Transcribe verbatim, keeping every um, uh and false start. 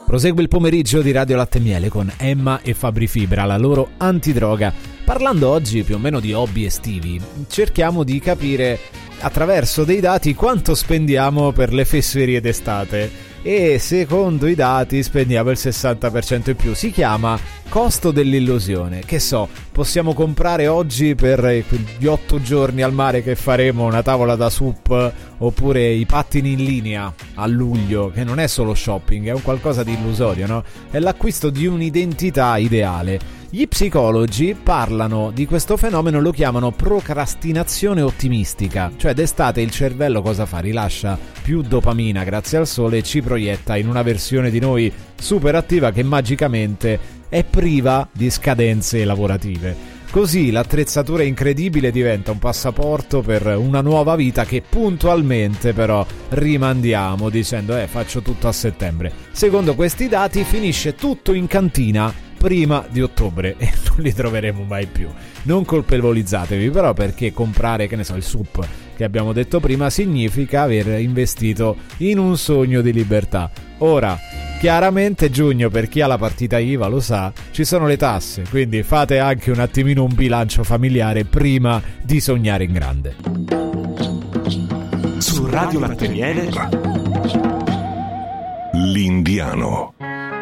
Prosegue il pomeriggio di Radio Latte e Miele con Emma e Fabri Fibra, la loro antidroga. Parlando oggi più o meno di hobby estivi, cerchiamo di capire attraverso dei dati quanto spendiamo per le fesserie d'estate. E secondo i dati spendiamo il sessanta per cento in più. Si chiama costo dell'illusione. Che so, possiamo comprare oggi per gli otto giorni al mare che faremo una tavola da sup, oppure i pattini in linea a luglio, che non è solo shopping, è un qualcosa di illusorio, no? È l'acquisto di un'identità ideale. Gli psicologi parlano di questo fenomeno, lo chiamano procrastinazione ottimistica, cioè d'estate il cervello cosa fa? Rilascia più dopamina grazie al sole e ci proietta in una versione di noi super attiva che magicamente è priva di scadenze lavorative. Così l'attrezzatura incredibile diventa un passaporto per una nuova vita che puntualmente però rimandiamo dicendo eh faccio tutto a settembre. Secondo questi dati finisce tutto in cantina prima di ottobre e non li troveremo mai più. Non colpevolizzatevi però, perché comprare, che ne so, il sup che abbiamo detto prima significa aver investito in un sogno di libertà. Ora, chiaramente giugno, per chi ha la partita I V A lo sa, ci sono le tasse, quindi fate anche un attimino un bilancio familiare prima di sognare in grande. Su Radio Latte e Miele, l'Indiano.